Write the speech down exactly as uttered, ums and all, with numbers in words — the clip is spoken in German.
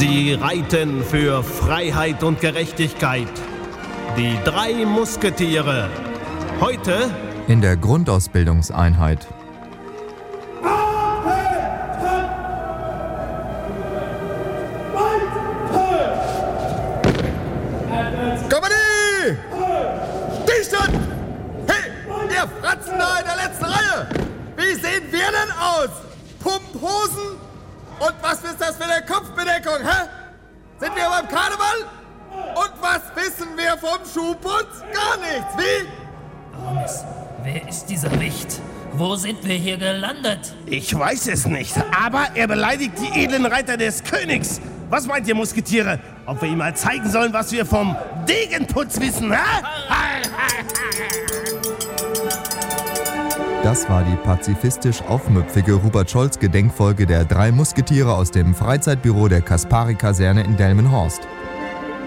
Sie reiten für Freiheit und Gerechtigkeit. Die drei Musketiere. Heute in der Grundausbildungseinheit. Kompanie! Stillstand! Hey, ihr Fratzen da in der letzten Reihe! Wie sehen wir denn aus? Pumphosen? Und was ist das für eine Kopfbedeckung, hä? Sind wir beim Karneval? Und was wissen wir vom Schuhputz? Gar nichts, wie? Aramis, wer ist dieser Wicht? Wo sind wir hier gelandet? Ich weiß es nicht, aber er beleidigt die edlen Reiter des Königs. Was meint ihr, Musketiere? Ob wir ihm mal zeigen sollen, was wir vom Degenputz wissen, hä? Das war die pazifistisch aufmüpfige Rupert-Scholz-Gedenkfolge der drei Musketiere aus dem Freizeitbüro der Kaspari-Kaserne in Delmenhorst.